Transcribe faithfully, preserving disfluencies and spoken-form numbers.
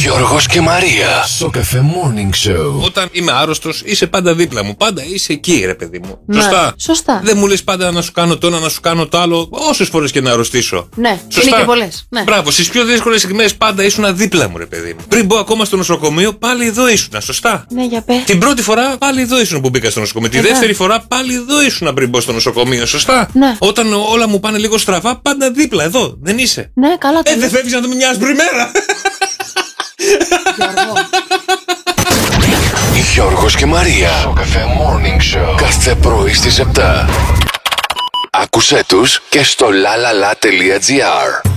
Γιώργος και Μαρία. Σοκαφέ Morning Show. Όταν είμαι άρρωστος, είσαι πάντα δίπλα μου. Πάντα είσαι εκεί, ρε παιδί μου. Ναι, σωστά. σωστά. Δεν μου λες πάντα να σου κάνω το ένα, να σου κάνω το άλλο, όσες φορές και να αρρωστήσω. Ναι, σωστά. είναι και πολλές. Ναι. Μπράβο, στις πιο δύσκολες στιγμές πάντα ήσουν δίπλα μου, ρε παιδί μου. Πριν μπω ακόμα στο νοσοκομείο, πάλι εδώ ήσουν, σωστά. Ναι, για πες. Την πρώτη φορά πάλι εδώ ήσουν που μπήκα στο νοσοκομείο. Τη Εδώ. δεύτερη φορά πάλι εδώ ήσουν πριν μπω στο νοσοκομείο, σωστά. Ναι. Όταν όλα μου πάνε λίγο στραβά, πάντα δίπλα εδώ. Δεν είσαι. Ναι, καλά το Ε, δεν φεύγεις να δούμε μια άσπρη μέρα. Γιώργος και Μαρία. Σοκαφέ Morning Show. Κάθε πρωί στις επτά. Άκουσέ τους και στο lalala.gr.